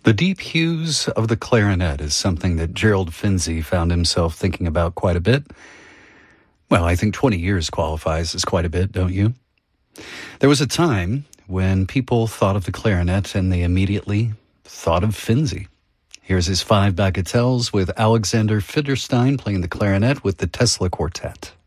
The deep hues of the clarinet is something that Gerald Finzi found himself thinking about quite a bit. Well, I think 20 years qualifies as quite a bit, don't you? There was a time when people thought of the clarinet and they immediately thought of Finzi. Here's his 5 bagatelles with Alexander Fidderstein playing the clarinet with the Tesla Quartet.